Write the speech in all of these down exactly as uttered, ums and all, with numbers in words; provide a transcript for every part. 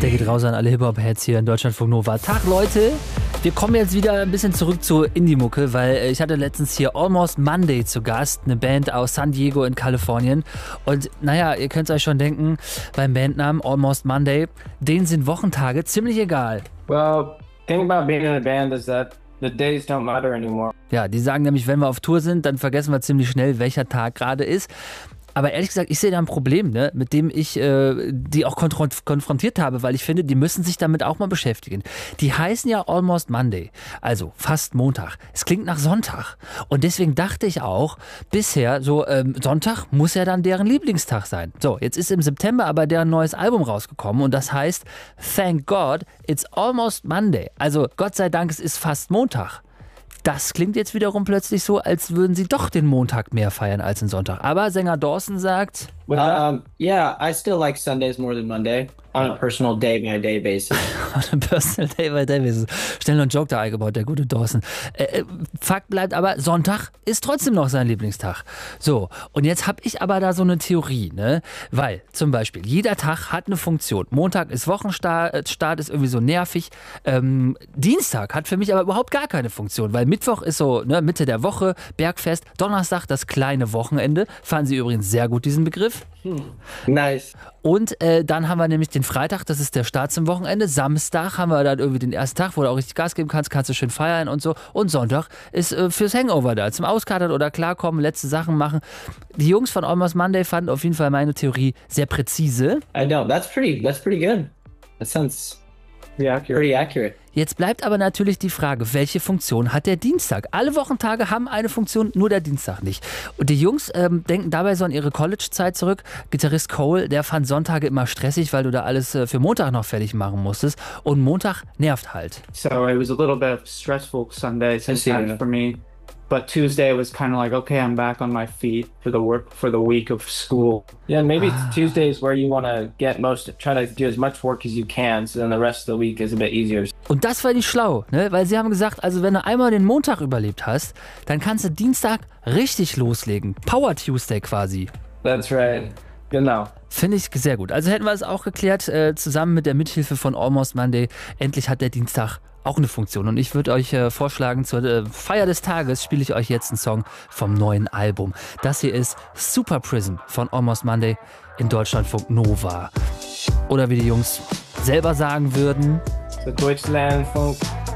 Der geht raus an alle Hip-Hop-Heads hier in Deutschlandfunk Nova. Tag, Leute! Wir kommen jetzt wieder ein bisschen zurück zur Indie-Mucke, weil ich hatte letztens hier Almost Monday zu Gast, eine Band aus San Diego in Kalifornien. Und naja, ihr könnt euch schon denken, beim Bandnamen Almost Monday, denen sind Wochentage ziemlich egal. Well, thing about being in a band is that the days don't matter anymore. Ja, die sagen nämlich, wenn wir auf Tour sind, dann vergessen wir ziemlich schnell, welcher Tag gerade ist. Aber ehrlich gesagt, ich sehe da ein Problem, ne, mit dem ich äh, die auch konf- konfrontiert habe, weil ich finde, die müssen sich damit auch mal beschäftigen. Die heißen ja Almost Monday, also fast Montag. Es klingt nach Sonntag. Und deswegen dachte ich auch, bisher so ähm, Sonntag muss ja dann deren Lieblingstag sein. So, jetzt ist im September aber deren neues Album rausgekommen und das heißt Thank God, it's Almost Monday. Also Gott sei Dank, es ist fast Montag. Das klingt jetzt wiederum plötzlich so, als würden sie doch den Montag mehr feiern als den Sonntag. Aber Sänger Dawson sagt... Um, yeah, I still like Sundays more than Monday on a personal day-by-day basis. On a personal day-by-day basis. Schnell noch einen Joke da eingebaut, der gute Dawson. Äh, Fakt bleibt aber, Sonntag ist trotzdem noch sein Lieblingstag. So, und jetzt habe ich aber da so eine Theorie, ne? Weil zum Beispiel, jeder Tag hat eine Funktion. Montag ist Wochenstart, Start ist irgendwie so nervig. Ähm, Dienstag hat für mich aber überhaupt gar keine Funktion, weil Mittwoch ist so, ne, Mitte der Woche, Bergfest. Donnerstag das kleine Wochenende. Fanden Sie übrigens sehr gut, diesen Begriff. Hm. Nice. Und äh, dann haben wir nämlich den Freitag, das ist der Start zum Wochenende. Samstag haben wir dann irgendwie den ersten Tag, wo du auch richtig Gas geben kannst, kannst du schön feiern und so. Und Sonntag ist äh, fürs Hangover da, zum Auskatern oder klarkommen, letzte Sachen machen. Die Jungs von Almost Monday fanden auf jeden Fall meine Theorie sehr präzise. I know, that's pretty, that's pretty good. That sounds pretty accurate. Pretty accurate. Jetzt bleibt aber natürlich die Frage, welche Funktion hat der Dienstag? Alle Wochentage haben eine Funktion, nur der Dienstag nicht. Und die Jungs ähm, denken dabei so an ihre College-Zeit zurück. Gitarrist Cole, der fand Sonntage immer stressig, weil du da alles äh, für Montag noch fertig machen musstest. Und Montag nervt halt. So it was a little bit of stressful Sunday sometimes for me. But Tuesday was kind of like, okay, I'm back on my feet for the work for the week of school. Yeah, maybe it's Tuesdays where you want to get most, try to do as much work as you can, so then the rest of the week is a bit easier. Und das war nicht schlau, ne? Weil sie haben gesagt, also wenn du einmal den Montag überlebt hast, dann kannst du Dienstag richtig loslegen. Power Tuesday quasi. That's right. Genau. Finde ich sehr gut. Also hätten wir es auch geklärt, äh, zusammen mit der Mithilfe von Almost Monday. Endlich hat der Dienstag auch eine Funktion. Und ich würde euch äh, vorschlagen, zur äh, Feier des Tages spiele ich euch jetzt einen Song vom neuen Album. Das hier ist Super Prison von Almost Monday in Deutschlandfunk Nova. Oder wie die Jungs selber sagen würden... So Deutschlandfunk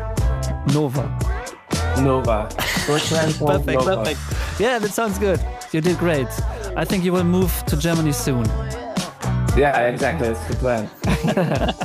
Nova. Nova. Deutschlandfunk Perfect, Nova. perfect. Yeah, that sounds good. You did great. I think you will move to Germany soon. Yeah, exactly. That's the plan.